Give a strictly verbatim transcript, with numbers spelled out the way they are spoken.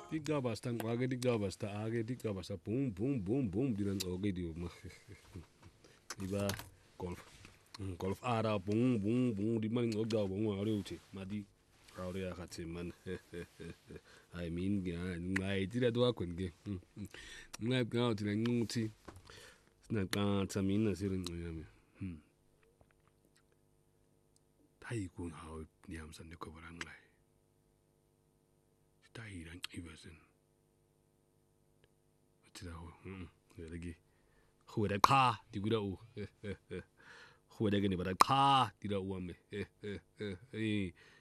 Tika basta ngqake tika basta ake tika basta boom boom boom boom dinangqoke di ma. Iba golf. Golf ara boom boom boom di man ngqoka boom ari uthi madi. Aure ya khathi man. I mean ngai tira to akwen ke. Ngai ka uthi ngithi. Sinaka tsamina sirin ngiyami. Tayi ku hawo niyam san ko baranglai. Tayi ran ibasen. Tira ho. Lagi. Khuda kha di gura u. Khuda gani bara kha tira u ame. Eh